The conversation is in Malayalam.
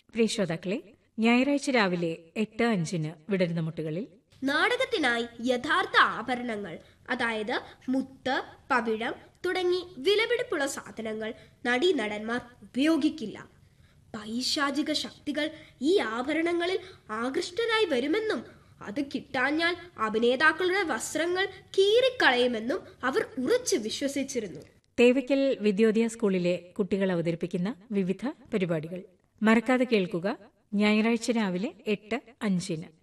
പ്രിയ ശ്രോതാക്കളെ, ഞായറാഴ്ച രാവിലെ 8:05 വിടരുന്ന മുട്ടുകളിൽ നാടകത്തിനായി യഥാർത്ഥ ആഭരണങ്ങൾ, അതായത് മുത്ത്, പവിഴം തുടങ്ങി വിലപിടിപ്പുള്ള സാധനങ്ങൾ നടീനടന്മാർ ഉപയോഗിക്കില്ല. പൈശാചിക ശക്തികൾ ഈ ആഭരണങ്ങളിൽ ആകൃഷ്ടരായി വരുമെന്നും അത് കിട്ടാഞ്ഞാൽ അഭിനേതാക്കളുടെ വസ്ത്രങ്ങൾ കീറിക്കളയുമെന്നും അവർ ഉറച്ചു വിശ്വസിച്ചിരുന്നു. തേവയ്ക്കൽ വിദ്യോദയ സ്കൂളിലെ കുട്ടികൾ അവതരിപ്പിക്കുന്ന വിവിധ പരിപാടികൾ മറക്കാതെ കേൾക്കുക. ഞായറാഴ്ച രാവിലെ 8:05.